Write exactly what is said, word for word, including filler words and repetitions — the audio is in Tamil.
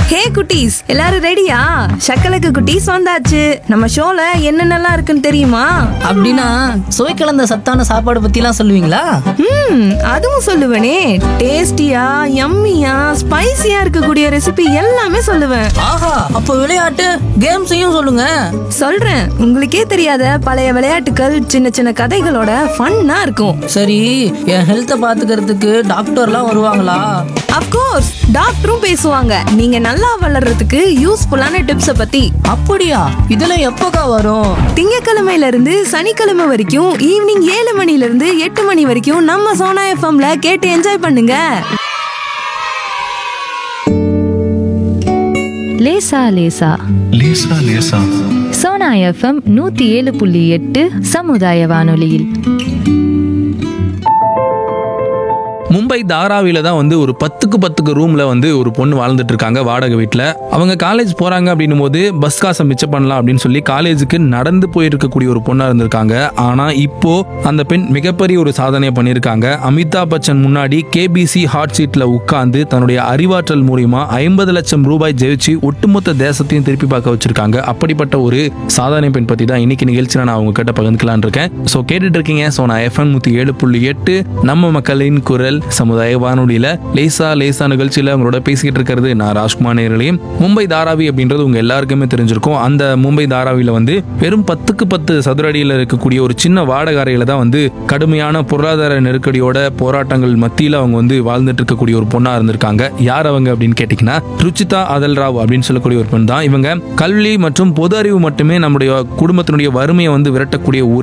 ஹே குட்டீஸ், எல்லாரும் ரெடியா? சக்கலக்கு குட்டீஸ் வந்தாச்சு. நம்ம ஷோல என்னென்னலாம் இருக்குன்னு தெரியுமா? அப்படின்னா சுவை கலந்த சத்தான சாப்பாடு பத்திலாம் சொல்லுவீங்களா? ம், அதுவும் சொல்லுவேனே. டேஸ்டியா, யம்மியா, ஸ்பைசியா இருக்கக்கூடிய ரெசிபி எல்லாமே சொல்லுவேன். ஆஹா, அப்ப விளையாட்டு கேம்ஸையும் சொல்லுங்க. சொல்றேன், உங்களுக்கே தெரியாத பழைய விளையாட்டுகள், சின்ன சின்ன கதைகளோட ஃபன்னா இருக்கும். சரி, என் ஹெல்த்தை பாத்துக்கிறதுக்கு டாக்டர்லாம் வருவாங்களா? அப்கோர்ஸ், டாக்டரும் பேசுவாங்க. நீங்க நல்லா வளர்றதுக்கு யூஸ்ஃபுல்லான டிப்ஸ பத்தி. அப்படியா? இதெல்லாம் எப்போக்கா வரும்? திங்கக்கிழமையில இருந்து சனிக்கிழமை வரைக்கும் ஈவினிங் ஏழு மணில இருந்து எட்டு மணி வரைக்கும் நம்ம சோனா எஃப்எம்ல கேட்டு என்ஜாய் பண்ணுங்க. லேசா லேசா லேசா லேசா சோனா எஃப்எம் நூத்தி ஏழு புள்ளி எட்டு சமுதாய வானொலியில். மும்பை தாராவில தான் வந்து ஒரு பத்துக்கு பத்துக்கு ரூம்ல வந்து ஒரு பொண்ணு வாழ்ந்துட்டு இருக்காங்க வாடகை வீட்டில். அவங்க காலேஜ் போறாங்க அப்படின்னும் போது பஸ் காசை மிச்சம் பண்ணலாம் அப்படின்னு சொல்லி காலேஜுக்கு நடந்து போயிருக்கக்கூடிய ஒரு பொண்ணா இருந்திருக்காங்க. ஆனா இப்போ அந்த பெண் மிகப்பெரிய ஒரு சாதனையை பண்ணியிருக்காங்க. அமிதாப் பச்சன் முன்னாடி கேபிசி ஹாட் சீட்ல உட்கார்ந்து தன்னுடைய அறிவாற்றல் மூலியமா ஐம்பது லட்சம் ரூபாய் ஜெயிச்சு ஒட்டுமொத்த தேசத்தையும் திருப்பி பார்க்க வச்சிருக்காங்க. அப்படிப்பட்ட ஒரு சாதனை பெண் பத்தி தான் இன்னைக்கு நிகழ்ச்சியில நான் அவங்க கிட்ட பகிர்ந்துக்கலான் இருக்கேன். ஸோ கேட்டுட்டு இருக்கீங்க சோனா எஃப்எம் நூத்தி ஏழு புள்ளி எட்டு நம்ம மக்களின் குரல் சமுதாய வானொலியில லேசா லேசா நிகழ்ச்சியில அவங்களோட பேசிக்கிட்டு இருக்கிறது நான் ராஜ்குமார் நேரலையே. மும்பை தாராவி அப்படின்றது உங்க எல்லாருக்குமே தெரிஞ்சிருக்கும். அந்த மும்பை தாராவில வந்து வெறும் பத்துக்கு பத்து சதுர அடியில இருக்கக்கூடிய ஒரு சின்ன வாடகை அறையில தான் வந்து கடுமையான பொருளாதார நெருக்கடியோட போராட்டங்கள் மத்தியில அவங்க வந்து வாழ்ந்துட்டு இருக்கக்கூடிய ஒரு பொண்ணா இருந்திருக்காங்க. யார் அவங்க அப்படின்னு கேட்டீங்கன்னா ருச்சிதா அதல் ராவ் அப்படின்னு சொல்லக்கூடிய ஒரு பெண் தான். இவங்க கல்வி மற்றும் பொது அறிவு மட்டுமே நம்முடைய குடும்பத்தினுடைய வறுமையை வந்து விரட்டக்கூடிய ஒரே